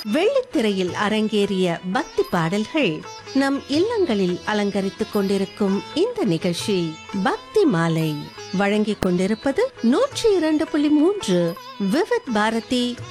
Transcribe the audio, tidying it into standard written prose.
வெள்ளித்திரையில் அரங்கேறிய பக்தி பாடல்கள் நம் இல்லங்களில் அலங்கரித்துக் கொண்டிருக்கும் இந்த நிகழ்ச்சி பக்தி மாலை வழங்கிக் கொண்டிருப்பது 102.3 விவித் பாரதி